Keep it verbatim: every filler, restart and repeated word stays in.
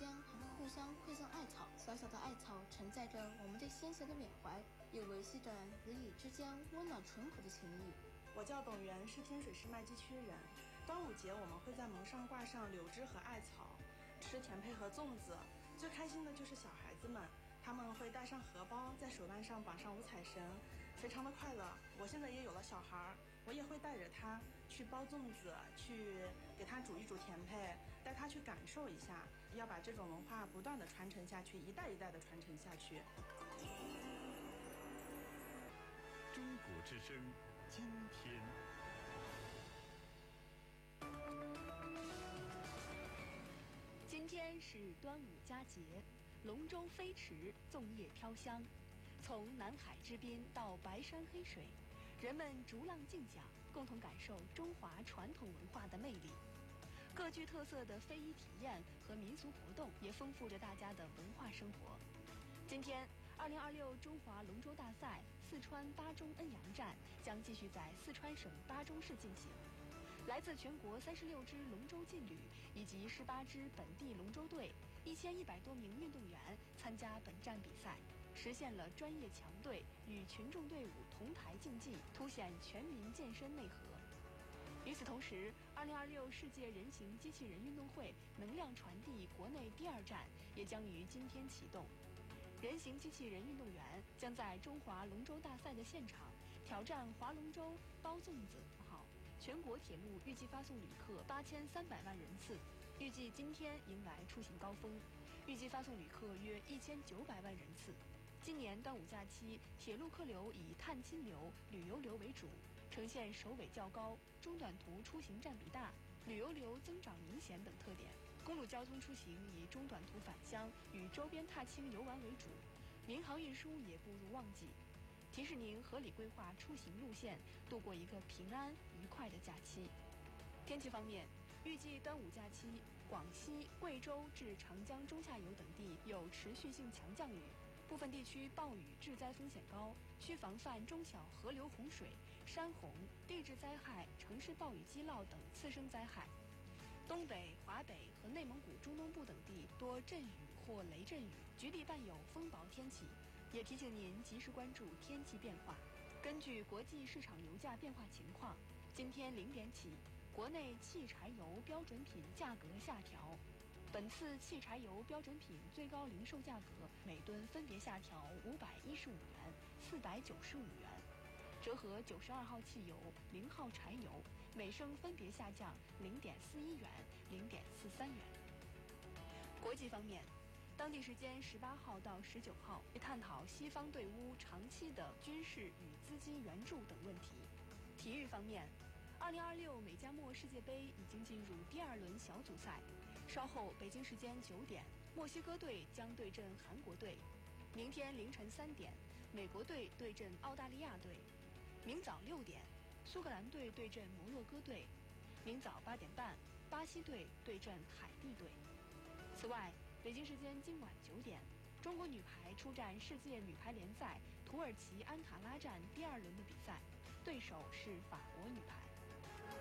间还会互相馈赠艾草，小小的艾草承载着我们对先贤的缅怀，也维系着邻里之间温暖淳朴的情谊。 我叫董源，是天水市麦积区人。端午节我们会在门上挂上柳枝和艾草，吃甜胚和粽子。最开心的就是小孩子们，他们会带上荷包，在手腕上绑上五彩绳，非常的快乐。我现在也有了小孩，我也会带着他去包粽子，去给他煮一煮甜胚，带他去感受一下，要把这种文化不断的传承下去，一代一代的传承下去。 中国之声，今天。 今天是端午佳节，龙舟飞驰，粽叶飘香。从南海之滨到白山黑水，人们逐浪竞桨，共同感受中华传统文化的魅力。各具特色的非遗体验和民俗活动也丰富着大家的文化生活。今天，二零二六中华龙舟大赛四川巴中恩阳站将继续在四川省巴中市进行。来自全国三十六支龙舟劲旅以及十八支本地龙舟队，一千一百多名运动员参加本站比赛，实现了专业强队与群众队伍同台竞技，凸显全民健身内核。与此同时，二零二六世界人形机器人运动会能量传递国内第二站也将于今天启动。人形机器人运动员将在中华龙舟大赛的现场挑战划龙舟、包粽子。好。全国铁路预计发送旅客八千三百万人次，预计今天迎来出行高峰，预计发送旅客约一千九百万人次。今年端午假期，铁路客流以探亲流、旅游流为主，呈现首尾较高、中短途出行占比大、旅游流增长明显等特点。公路交通出行以中短途返乡与周边踏青游玩为主，民航运输也步入旺季。提示您合理规划出行路线，度过一个平安愉快的假期。天气方面，预计端午假期，广西、贵州至长江中下游等地有持续性强降雨，部分地区暴雨致灾风险高，需防范中小河流洪水、山洪、地质灾害、城市暴雨积涝等次生灾害。东北、华北和内蒙古中东部等地多阵雨或雷阵雨，局地伴有风雹天气。也提醒您及时关注天气变化。根据国际市场油价变化情况，今天零点起，国内汽柴油标准品价格下调。本次汽柴油标准品最高零售价格每吨分别下调五百一十五元、四百九十五元，折合九十二号汽油、零号柴油每升分别下降零点四一元、零点四三元。国际方面。当地时间十八号到十九号，探讨西方对乌长期的军事与资金援助等问题。体育方面，二零二六美加墨世界杯已经进入第二轮小组赛，稍后北京时间九点，墨西哥队将对阵韩国队；明天凌晨三点，美国队对阵澳大利亚队；明早六点，苏格兰队对阵摩洛哥队；明早八点半，巴西队对阵海地队。此外，北京时间今晚九点，中国女排出战世界女排联赛土耳其安卡拉站第二轮的比赛，对手是法国女排。